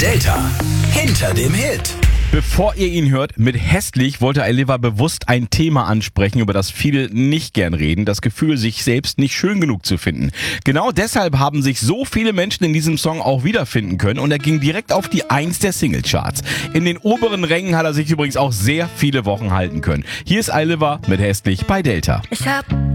Delta hinter dem Hit. Bevor ihr ihn hört, mit hässlich wollte Ailiva bewusst ein Thema ansprechen, über das viele nicht gern reden. Das Gefühl, sich selbst nicht schön genug zu finden. Genau deshalb haben sich so viele Menschen in diesem Song auch wiederfinden können und er ging direkt auf die 1 der Singlecharts. In den oberen Rängen hat er sich übrigens auch sehr viele Wochen halten können. Hier ist Ailiva mit hässlich bei Delta. Ich hab